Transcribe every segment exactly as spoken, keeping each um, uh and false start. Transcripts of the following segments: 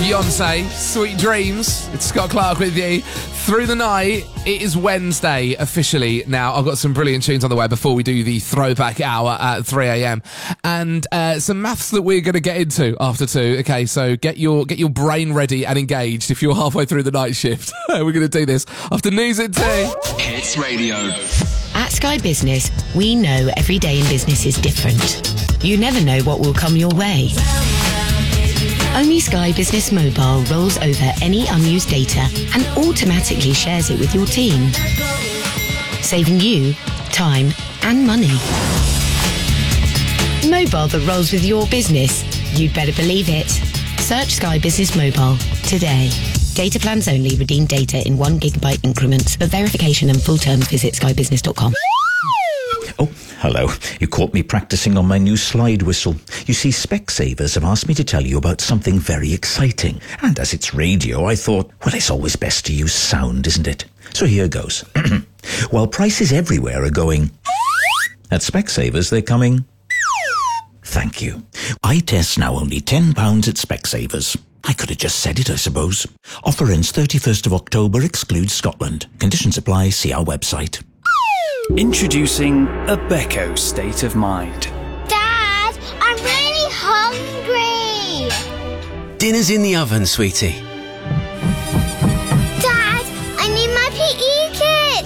Beyonce, Sweet Dreams. It's Scott Clark with you. Through the night, it is Wednesday officially now. I've got some brilliant tunes on the way before we do the throwback hour at three a.m. And uh, some maths that we're going to get into after two. Okay, so get your get your brain ready and engaged if you're halfway through the night shift. We're going to do this after news at two. Hits Radio. At Sky Business, we know every day in business is different. You never know what will come your way. Only Sky Business Mobile rolls over any unused data and automatically shares it with your team, saving you time and money. Mobile that rolls with your business. You'd better believe it. Search Sky Business Mobile today. Data plans only. Redeem data in one gigabyte increments. For verification and full terms, visit sky business dot com. Oh, hello. You caught me practicing on my new slide whistle. You see, Specsavers have asked me to tell you about something very exciting. And as it's radio, I thought, well, it's always best to use sound, isn't it? So here goes. While prices everywhere are going, at Specsavers they're coming. Thank you. Eye tests now only ten pounds at Specsavers. I could have just said it, I suppose. Offer ends thirty-first of October, excludes Scotland. Conditions apply, see our website. Introducing a Beko State of Mind. Dad, I'm really hungry. Dinner's in the oven, sweetie. Dad, I need my P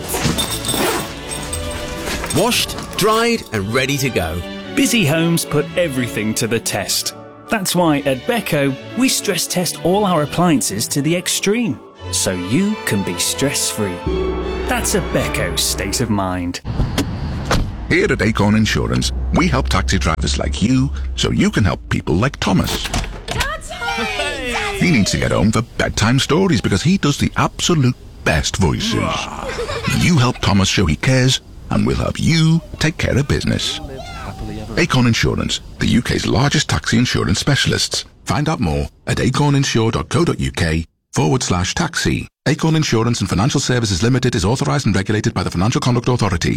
E kit. Washed, dried and ready to go. Busy homes put everything to the test. That's why at Beko, we stress test all our appliances to the extreme, so you can be stress-free. That's a Beko State of Mind. Here at Acorn Insurance, we help taxi drivers like you, so you can help people like Thomas. Daddy! He needs to get home for bedtime stories because he does the absolute best voices. You help Thomas show he cares, and we'll help you take care of business. Acorn Insurance, the U K's largest taxi insurance specialists. Find out more at acorninsure.co.uk forward slash taxi. Acorn Insurance and Financial Services Limited is authorised and regulated by the Financial Conduct Authority.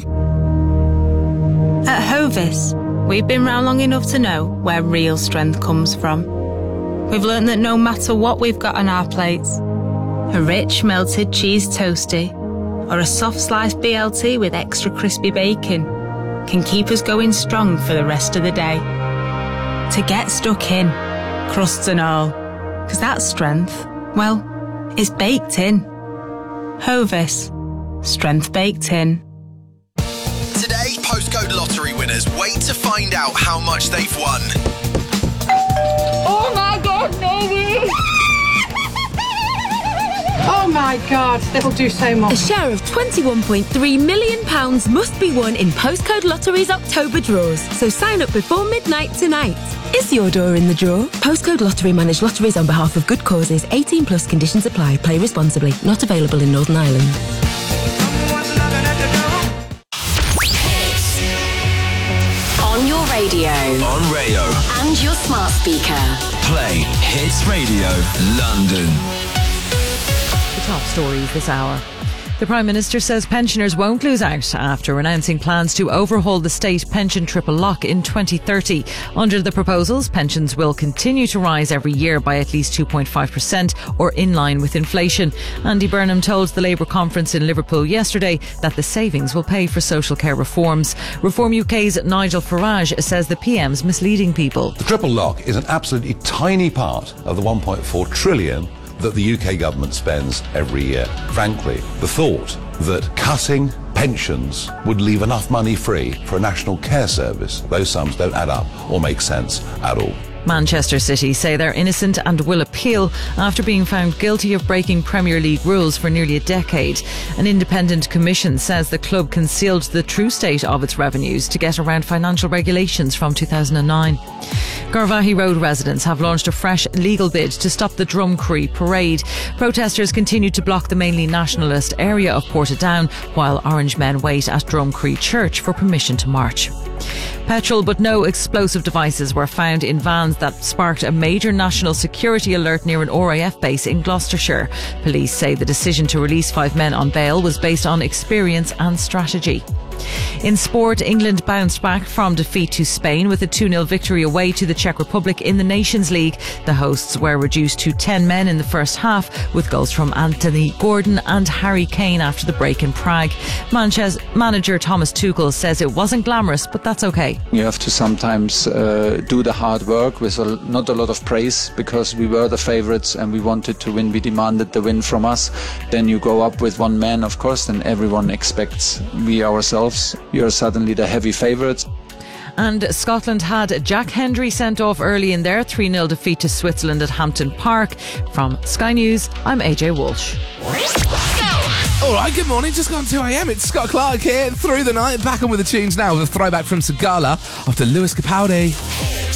At Hovis, we've been round long enough to know where real strength comes from. We've learned that no matter what we've got on our plates, a rich melted cheese toastie or a soft sliced B L T with extra crispy bacon can keep us going strong for the rest of the day. To get stuck in, crusts and all, because that strength, well, is baked in. Hovis, strength baked in. Today, postcode lottery winners wait to find out how much they've won. Oh my God, Navy! Oh my God, that'll do so much. A share of twenty-one point three million pounds must be won in Postcode Lottery's October draws. So sign up before midnight tonight. Is your door in the draw? Postcode Lottery manage lotteries on behalf of good causes. eighteen plus conditions apply. Play responsibly. Not available in Northern Ireland. On your radio. On Rayo. And your smart speaker. Play Hits Radio London. Top stories this hour. The Prime Minister says pensioners won't lose out after announcing plans to overhaul the state pension triple lock in twenty thirty. Under the proposals, pensions will continue to rise every year by at least two point five percent or in line with inflation. Andy Burnham told the Labour conference in Liverpool yesterday that the savings will pay for social care reforms. Reform U K's Nigel Farage says the P M's misleading people. The triple lock is an absolutely tiny part of the one point four trillion that the U K government spends every year. Frankly, the thought that cutting pensions would leave enough money free for a national care service, those sums don't add up or make sense at all. Manchester City say they're innocent and will appeal after being found guilty of breaking Premier League rules for nearly a decade. An independent commission says the club concealed the true state of its revenues to get around financial regulations from two thousand nine. Garvaghey Road residents have launched a fresh legal bid to stop the Drumcree parade. Protesters continue to block the mainly nationalist area of Portadown while Orange men wait at Drumcree Church for permission to march. Petrol but no explosive devices were found in vans that sparked a major national security alert near an R A F base in Gloucestershire. Police say the decision to release five men on bail was based on experience and strategy. In sport, England bounced back from defeat to Spain with a two nil victory away to the Czech Republic in the Nations League. The hosts were reduced to ten men in the first half, with goals from Anthony Gordon and Harry Kane after the break in Prague. Manchester manager Thomas Tuchel says it wasn't glamorous, but that's okay. You have to sometimes uh, do the hard work with a, not a lot of praise, because we were the favourites and we wanted to win. We demanded the win from us. Then you go up with one man, of course, then everyone expects we ourselves. You're suddenly the heavy favourites. And Scotland had Jack Hendry sent off early in their three nil defeat to Switzerland at Hampton Park. From Sky News, I'm A J Walsh. All right, good morning. Just gone two a.m. It's Scott Clark here through the night. Back on with the tunes now with a throwback from Sagala after Lewis Capaldi.